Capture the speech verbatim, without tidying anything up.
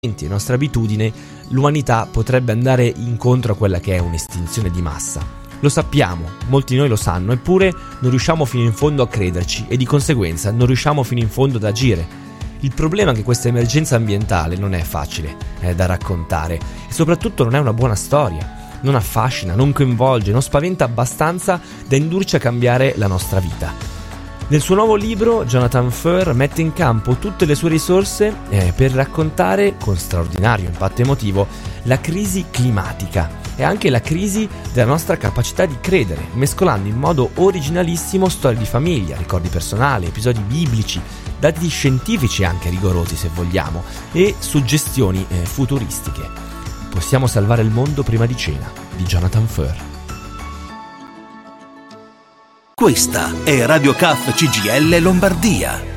le nostre abitudini, l'umanità potrebbe andare incontro a quella che è un'estinzione di massa. Lo sappiamo, molti di noi lo sanno, eppure non riusciamo fino in fondo a crederci e di conseguenza non riusciamo fino in fondo ad agire. Il problema è che questa emergenza ambientale non è facile è da raccontare e soprattutto non è una buona storia. Non affascina, non coinvolge, non spaventa abbastanza da indurci a cambiare la nostra vita. Nel suo nuovo libro, Jonathan Fer mette in campo tutte le sue risorse eh, per raccontare, con straordinario impatto emotivo, la crisi climatica e anche la crisi della nostra capacità di credere, mescolando in modo originalissimo storie di famiglia, ricordi personali, episodi biblici, dati scientifici anche rigorosi se vogliamo, e suggestioni eh, futuristiche. Possiamo salvare il mondo prima di cena, di Jonathan Fer. Questa è Radio C A F C G I L Lombardia.